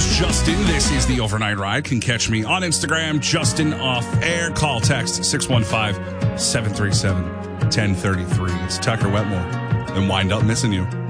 is Justin. This is the Overnight Ride. Can catch me on Instagram, Justin Off Air. Call, text 615-737-1033. It's Tucker Wetmore. And wind up missing you.